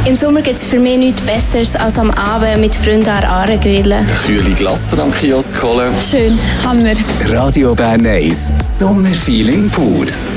Im Sommer gibt es für mich nichts Besseres als am Abend mit Freunden an der Aare grillen. Kühle Glasse am Kiosk holen. Schön, Hammer. Radio Bern 1, Sommerfeeling pur.